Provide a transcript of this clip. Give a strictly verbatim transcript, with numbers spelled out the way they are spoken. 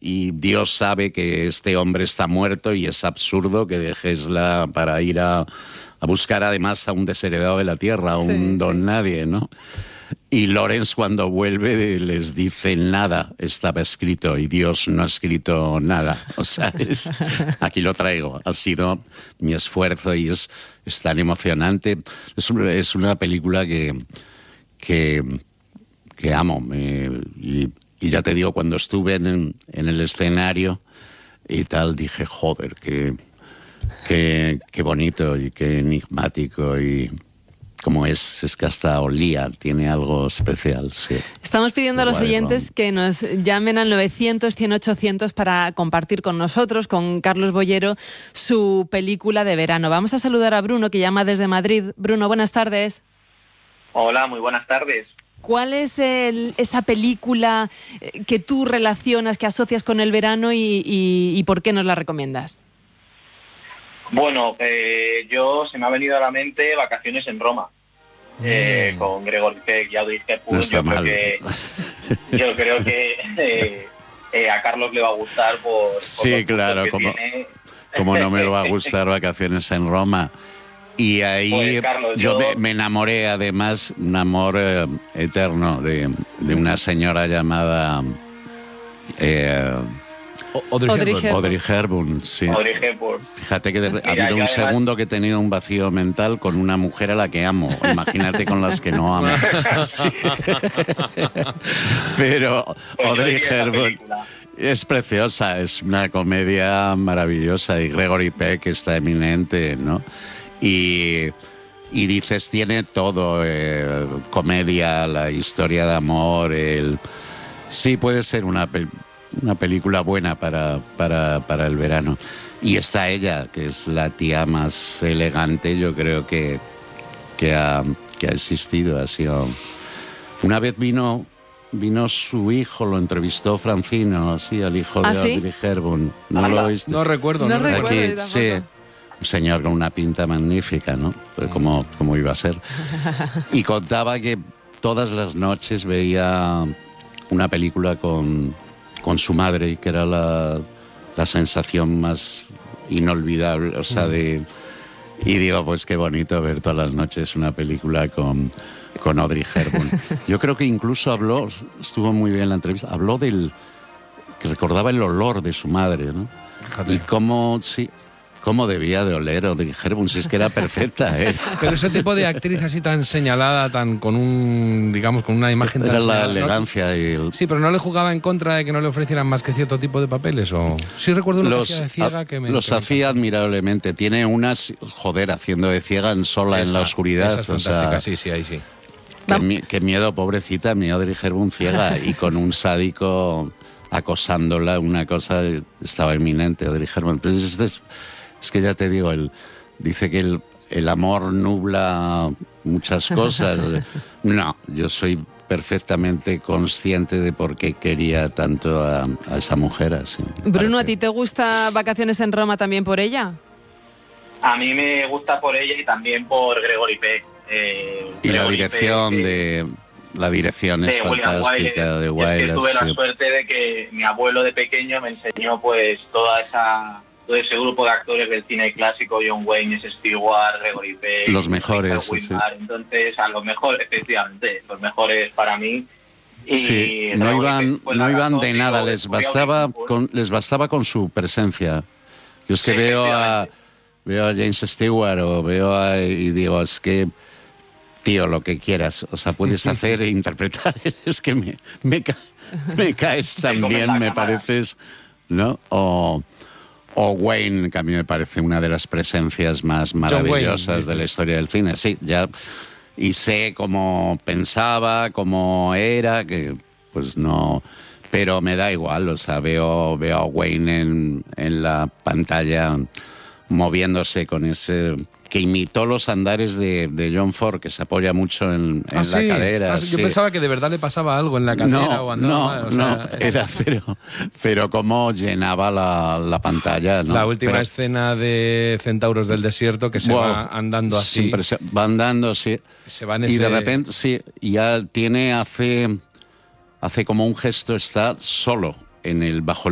y Dios sabe que este hombre está muerto y es absurdo que dejésla para ir a, a buscar además a un desheredado de la tierra, a un Sí, don sí. nadie, ¿no? Y Lawrence cuando vuelve les dice nada estaba escrito y Dios no ha escrito nada. O sea, es, aquí lo traigo. Ha sido mi esfuerzo y es, es tan emocionante. Es, un, es una película que, que, que amo. Me, y, y ya te digo, cuando estuve en, en el escenario y tal, dije, joder, qué, qué, qué bonito y qué enigmático y... como es, es que hasta olía, tiene algo especial, sí. Estamos pidiendo a los Guay, oyentes ¿no? que nos llamen al novecientos, cien, ochocientos para compartir con nosotros, con Carlos Boyero, su película de verano. Vamos a saludar a Bruno, que llama desde Madrid. Bruno, buenas tardes. Hola, muy buenas tardes. ¿Cuál es el, esa película que tú relacionas, que asocias con el verano y, y, y por qué nos la recomiendas? Bueno, eh, yo se me ha venido a la mente Vacaciones en Roma, eh, Mm. con Gregory Peck y Audrey Hepburn. No está yo, creo mal. que, yo creo que eh, eh, a Carlos le va a gustar por, por Sí, los gustos claro, que como, tiene. como no me va a gustar Vacaciones en Roma. Y ahí Pues, Carlos, yo yo- me, me enamoré, además, un amor eh, eterno de, de una señora llamada eh, Audrey Audrey Hepburn. Hepburn. Audrey Hepburn. Sí. Audrey Hepburn. Fíjate que de- ha Mira, habido yo un además- segundo que he tenido un vacío mental con una mujer a la que amo. Imagínate con las que no amo. Sí. Pero Pues yo Audrey diría esa Hepburn película. es preciosa, es una comedia maravillosa y Gregory Peck está eminente, ¿no? Y, y dices, tiene todo, eh, comedia, la historia de amor, el... Sí, puede ser una, pe- una película buena para, para, para el verano. Y está ella, que es la tía más elegante, yo creo que, que, ha, que ha existido. Ha sido... Una vez vino, vino su hijo, lo entrevistó Francino, así, al hijo de ¿Ah, sí? Audrey Hepburn. ¿No Anda. lo oíste? No recuerdo. No No, recuerdo. recuerdo. yo Aquí, tampoco. sí, un señor con una pinta magnífica, ¿no? Pues como, como iba a ser. Y contaba que todas las noches veía una película con, con su madre y que era la, la sensación más inolvidable, o sea, de... Y digo, pues qué bonito ver todas las noches una película con, con Audrey Hepburn. Yo creo que incluso habló, estuvo muy bien la entrevista, habló del... que recordaba el olor de su madre, ¿no? Fíjate. Y cómo, sí, cómo debía de oler Audrey Hepburn, si es que era perfecta, ¿eh? Pero ese tipo de actriz así tan señalada, tan con un, digamos, con una imagen tan Era la señalada, ¿no? elegancia y el... Sí, pero ¿no le jugaba en contra de que no le ofrecieran más que cierto tipo de papeles? O sí recuerdo uno Los, que hacía de ciega que me... los que me hacía admirablemente. Tiene unas, joder, haciendo de ciega en sola en la Esa- oscuridad. Esa es o sea, fantástica, sí, sí, ahí sí. qué, mi- qué miedo, pobrecita, mi Audrey Hepburn ciega y con un sádico acosándola, una cosa estaba inminente, Audrey Hepburn. Pero es, es, es que ya te digo, el, dice que el, el amor nubla muchas cosas. No, yo soy perfectamente consciente de por qué quería tanto a, a esa mujer así. me Bruno, ¿a parece. ti te gusta Vacaciones en Roma también por ella? A mí me gusta por ella y también por Gregory Peck. Eh, Y la Gregory dirección Peck, eh, de... La dirección es de William fantástica, Wyler. de Y es que Wyler. tuve la Sí. suerte de que mi abuelo de pequeño me enseñó pues toda esa todo ese grupo de actores del cine clásico, John Wayne, Stewart, Gregory Peck, Los mejores, Richard sí. Widmark. Entonces, a los mejores, efectivamente, los mejores para mí. Y Sí, no Gregory iban, Peck fue no la iban razón, de nada, digo, les descubrí a bastaba Audrey Hepburn. con, les bastaba con su presencia. Yo es que Sí, veo a efectivamente. veo a James Stewart o veo a, y digo, es que tío, lo que quieras, o sea, puedes hacer e interpretar, es que me, me, ca- me caes tan come bien, la me cámara. pareces, ¿no? O, o Wayne, que a mí me parece una de las presencias más maravillosas Wayne, de la historia del cine, sí, ya, y sé cómo pensaba, cómo era, que pues no, pero me da igual, o sea, veo, veo a Wayne en, en la pantalla moviéndose con ese... que imitó los andares de, de John Ford, que se apoya mucho en, en Ah, la sí. cadera. Ah, sí, Yo sí. pensaba que de verdad le pasaba algo en la cadera No, o andaba no, mal, o sea, no, era, pero, pero cómo llenaba la, la pantalla, ¿no? La última Pero- escena de Centauros del Desierto que se Wow, va andando es así. impresio- Va andando, sí. Se va en Y de ese- repente, sí, ya tiene, hace, hace como un gesto, está solo en el bajo